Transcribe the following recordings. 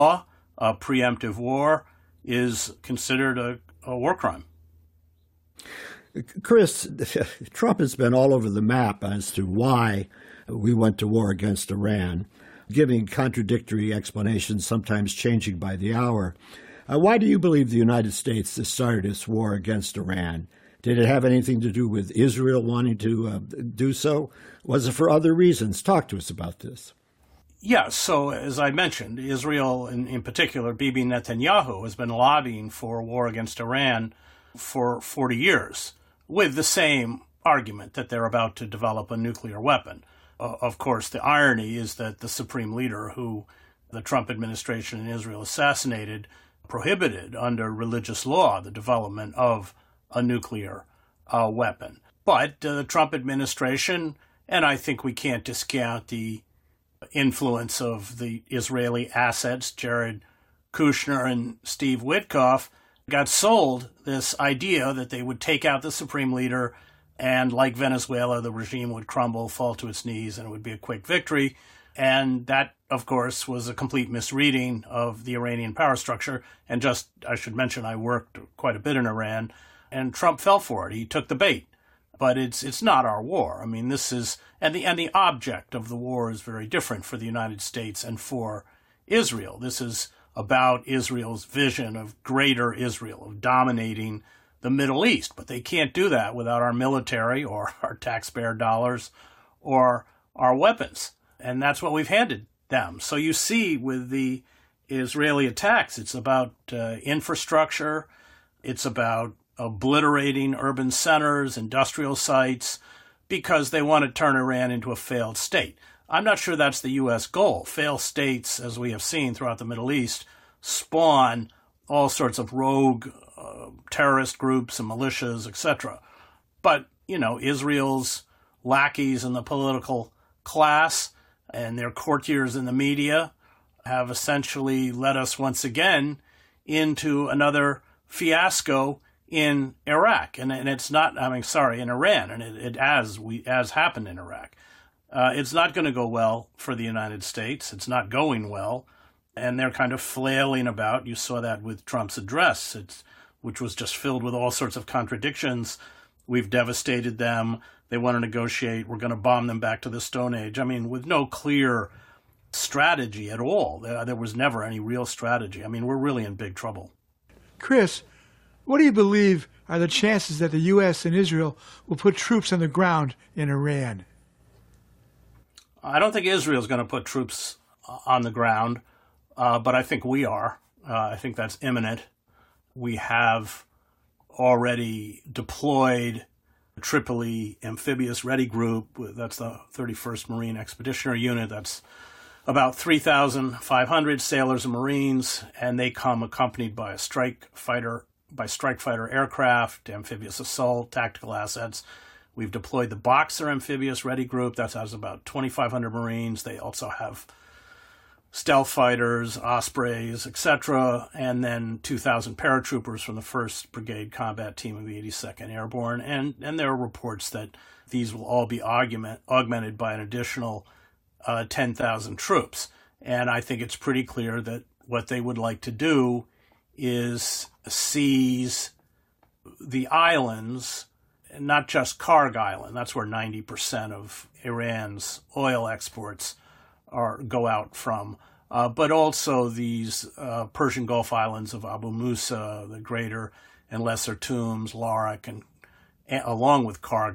law, a preemptive war is considered a war crime. Chris, Trump has been all over the map as to why we went to war against Iran, giving contradictory explanations, sometimes changing by the hour. Why do you believe the United States started its war against Iran? Did it have anything to do with Israel wanting to do so? Was it for other reasons? Talk to us about this. Yeah, so as I mentioned, Israel, in particular, Bibi Netanyahu, has been lobbying for a war against Iran for 40 years with the same argument that they're about to develop a nuclear weapon. Of course, the irony is that the supreme leader who the Trump administration in Israel assassinated prohibited under religious law the development of a nuclear weapon. But the Trump administration, and I think we can't discount the influence of the Israeli assets, Jared Kushner and Steve Witkoff, got sold this idea that they would take out the supreme leader and, like Venezuela, the regime would crumble, fall to its knees, and it would be a quick victory. And that, of course, was a complete misreading of the Iranian power structure. And just, I should mention, I worked quite a bit in Iran, and Trump fell for it. He took the bait. But it's not our war. I mean, this is, and the object of the war is very different for the United States and for Israel. This is about Israel's vision of greater Israel, of dominating the Middle East. But they can't do that without our military or our taxpayer dollars or our weapons. And that's what we've handed them. So you see with the Israeli attacks, it's about infrastructure, it's about obliterating urban centers, industrial sites, because they want to turn Iran into a failed state. I'm not sure that's the U.S. goal. Failed states, as we have seen throughout the Middle East, spawn all sorts of rogue terrorist groups and militias, etc. But, Israel's lackeys in the political class and their courtiers in the media have essentially led us once again into another fiasco in Iraq, and it's not. In Iran, and it as happened in Iraq. It's not going to go well for the United States. It's not going well, and they're kind of flailing about. You saw that with Trump's address, which was just filled with all sorts of contradictions. We've devastated them. They want to negotiate. We're going to bomb them back to the Stone Age. I mean, with no clear strategy at all. There was never any real strategy. I mean, we're really in big trouble. Chris, what do you believe are the chances that the U.S. and Israel will put troops on the ground in Iran? I don't think Israel's going to put troops on the ground, but I think we are. I think that's imminent. We have already deployed the Tripoli Amphibious Ready Group. That's the 31st Marine Expeditionary Unit. That's about 3,500 sailors and Marines, and they come accompanied by strike fighter aircraft, amphibious assault, tactical assets. We've deployed the Boxer Amphibious Ready Group. That has about 2,500 Marines. They also have stealth fighters, Ospreys, etc., and then 2,000 paratroopers from the 1st Brigade Combat Team of the 82nd Airborne. And there are reports that these will all be augmented by an additional 10,000 troops. And I think it's pretty clear that what they would like to do is seize the islands, not just Karg Island. That's where 90% of Iran's oil exports go out from, but also these Persian Gulf islands of Abu Musa, the Greater and Lesser Tombs, Larak, and along with Karg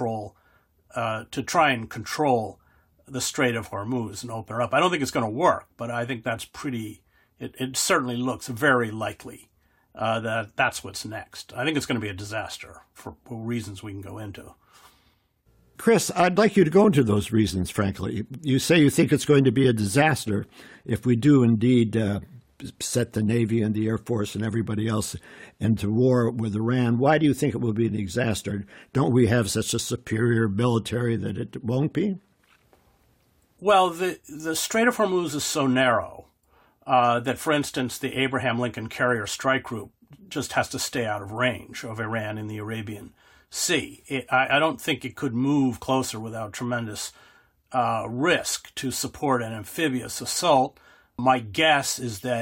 to try and control the Strait of Hormuz and open it up. I don't think it's going to work, but I think that's it certainly looks very likely that's what's next. I think it's going to be a disaster for reasons we can go into. Chris, I'd like you to go into those reasons, frankly. You say you think it's going to be a disaster if we do indeed set the Navy and the Air Force and everybody else into war with Iran. Why do you think it will be a disaster? Don't we have such a superior military that it won't be? Well, the Strait of Hormuz is so narrow that, for instance, the Abraham Lincoln Carrier Strike Group just has to stay out of range of Iran in the Arabian Sea. I don't think it could move closer without tremendous risk to support an amphibious assault. My guess is that